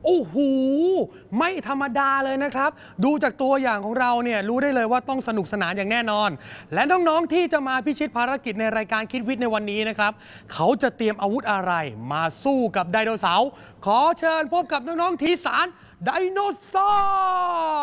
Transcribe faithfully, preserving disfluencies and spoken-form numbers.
โอ้โหไม่ธรรมดาเลยนะครับดูจากตัวอย่างของเราเนี่ยรู้ได้เลยว่าต้องสนุกสนานอย่างแน่นอนและน้องๆที่จะมาพิชิตภารกิจในรายการคิดวิทย์ในวันนี้นะครับเขาจะเตรียมอาวุธอะไรมาสู้กับไดโนเสาร์ขอเชิญพบกับน้องๆทีสารไดโนเสาร์